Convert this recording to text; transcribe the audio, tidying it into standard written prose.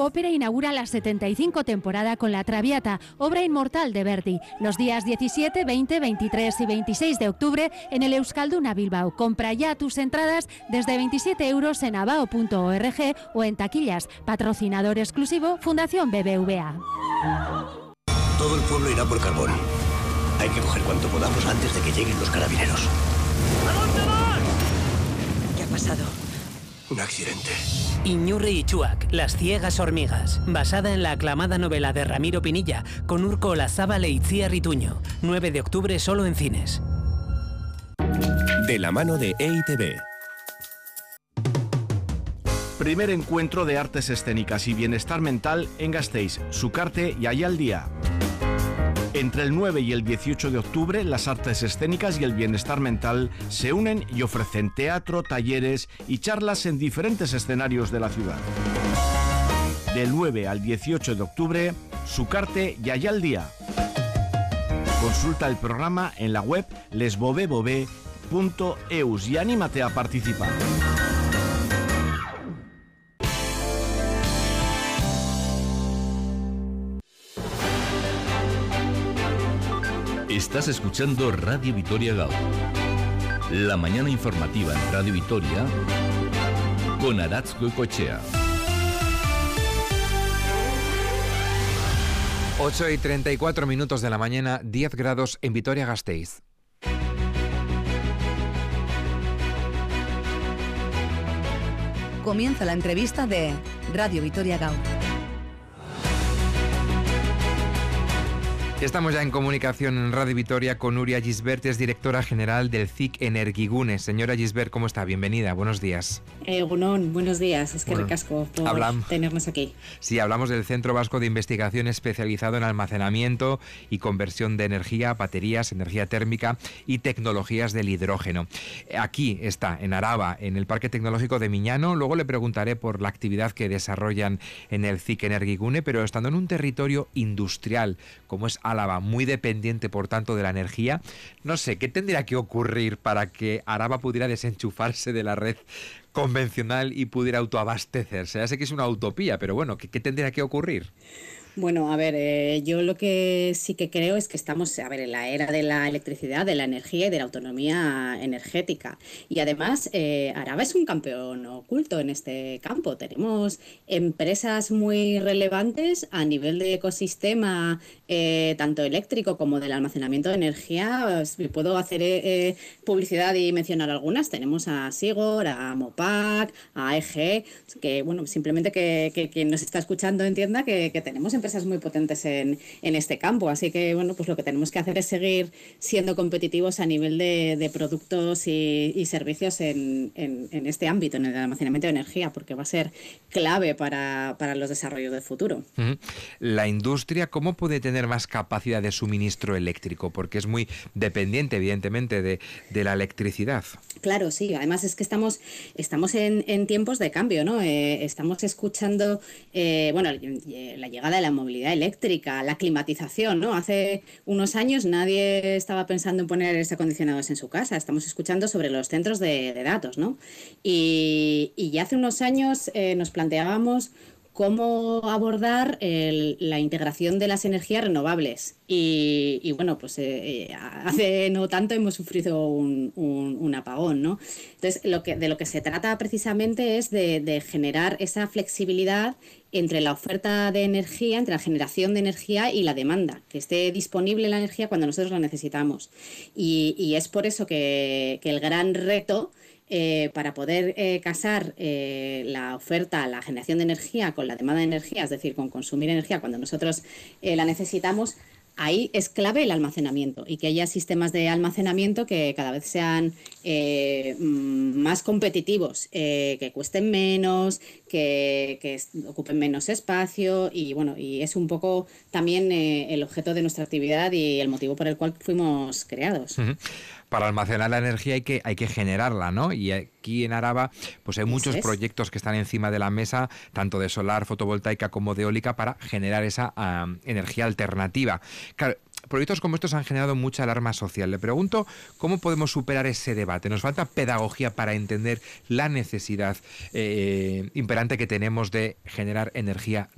ópera inaugura la 75 temporada con La Traviata, obra inmortal de Verdi, los días 17, 20, 23 y 26 de octubre en el Euskalduna Bilbao. Compra ya tus entradas desde 27 euros en abao.org o en taquillas. Patrocinador exclusivo, Fundación BBVA. Todo el pueblo irá por carbón. Hay que coger cuanto podamos antes de que lleguen los carabineros. ¿A dónde vas? ¿Qué ha pasado? Un accidente. Iñurri y Chuac, Las ciegas hormigas, basada en la aclamada novela de Ramiro Pinilla, con Urko Olazábal e Itziar Ituño. 9 de octubre solo en cines. De la mano de EITB. Primer encuentro de artes escénicas y bienestar mental en Gasteiz, Sukarte y Ayaldía. Entre el 9 y el 18 de octubre, las artes escénicas y el bienestar mental se unen y ofrecen teatro, talleres y charlas en diferentes escenarios de la ciudad. Del 9 al 18 de octubre, Sukarte y Ayaldía. Consulta el programa en la web lesbobebove.eus y anímate a participar. Estás escuchando Radio Vitoria GAU. La mañana informativa en Radio Vitoria con Aratz Goicoechea. 8:34 de la mañana, 10 grados en Vitoria-Gasteiz. Comienza la entrevista de Radio Vitoria GAU. Estamos ya en comunicación en Radio Vitoria con Nuria Gisbert, es directora general del CIC Energigune. Señora Gisbert, ¿cómo está? Bienvenida, buenos días. Gunón, buenos días, es que ricasco por tenernos aquí. Sí, hablamos del Centro Vasco de Investigación especializado en almacenamiento y conversión de energía, baterías, energía térmica y tecnologías del hidrógeno. Aquí está, en Araba, en el Parque Tecnológico de Miñano. Luego le preguntaré por la actividad que desarrollan en el CIC Energigune, pero estando en un territorio industrial como es Álava, muy dependiente por tanto de la energía, no sé, ¿qué tendría que ocurrir para que Araba pudiera desenchufarse de la red convencional y pudiera autoabastecerse? Ya sé que es una utopía, pero bueno, ¿qué tendría que ocurrir? Bueno, a ver, yo lo que sí que creo es que estamos, en la era de la electricidad, de la energía y de la autonomía energética. Y además, Araba es un campeón oculto en este campo. Tenemos empresas muy relevantes a nivel de ecosistema, tanto eléctrico como del almacenamiento de energía. Puedo hacer publicidad y mencionar algunas. Tenemos a Sigor, a Mopac, a AEG, que bueno, simplemente que quien nos está escuchando entienda que tenemos empresas muy potentes en este campo, así que bueno, pues lo que tenemos que hacer es seguir siendo competitivos a nivel de productos y servicios en este ámbito, en el almacenamiento de energía, porque va a ser clave para los desarrollos del futuro. La industria, ¿cómo puede tener más capacidad de suministro eléctrico? Porque es muy dependiente, evidentemente, de la electricidad. Claro, sí, además es que estamos en tiempos de cambio, ¿no? Estamos escuchando la llegada de la movilidad eléctrica, la climatización, ¿no? Hace unos años nadie estaba pensando en poner aires acondicionados en su casa. Estamos escuchando sobre los centros de datos, ¿no? Y ya hace unos años nos planteábamos cómo abordar la integración de las energías renovables. Y bueno, pues hace no tanto hemos sufrido un apagón, ¿no? Entonces, de lo que se trata precisamente es de generar esa flexibilidad entre la oferta de energía, entre la generación de energía y la demanda, que esté disponible la energía cuando nosotros la necesitamos. Y es por eso que el gran reto para poder casar la oferta, la generación de energía con la demanda de energía, es decir, con consumir energía cuando nosotros la necesitamos, ahí es clave el almacenamiento y que haya sistemas de almacenamiento que cada vez sean más competitivos, que cuesten menos, que ocupen menos espacio y bueno, y es un poco también el objeto de nuestra actividad y el motivo por el cual fuimos creados. Para almacenar la energía hay que generarla, ¿no? Y aquí en Araba pues hay muchos proyectos que están encima de la mesa, tanto de solar, fotovoltaica como de eólica, para generar esa energía alternativa. Claro, proyectos como estos han generado mucha alarma social. Le pregunto, ¿cómo podemos superar ese debate? Nos falta pedagogía para entender la necesidad imperante que tenemos de generar energía